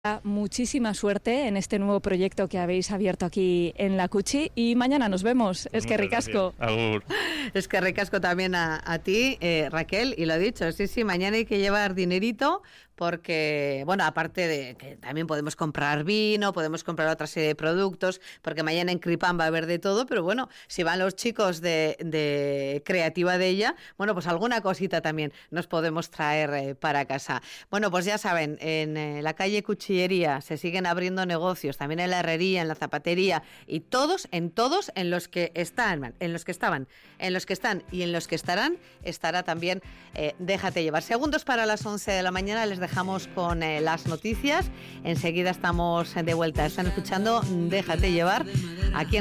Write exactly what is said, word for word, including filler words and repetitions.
Muchísima suerte en este nuevo proyecto que habéis abierto aquí en La Cuchi y mañana nos vemos. Es que ricasco. Agur. Es que ricasco también a, a ti, eh, Raquel, y lo he dicho, sí, sí, mañana hay que llevar dinerito porque, bueno, aparte de que también podemos comprar vino, podemos comprar otra serie de productos, porque mañana en Cripán va a haber de todo, pero bueno, si van los chicos de, de Creativa de ella, bueno, pues alguna cosita también nos podemos traer eh, para casa. Bueno, pues ya saben, en eh, la calle Cuchillería se siguen abriendo negocios, también en la herrería, en la zapatería, y todos, en todos, en los que están, en los que estaban, en los que están y en los que estarán, estará también eh, Déjate Llevar. Segundos para las once de la mañana, les dejamos con eh, las noticias. Enseguida estamos de vuelta. Están escuchando Déjate Llevar aquí en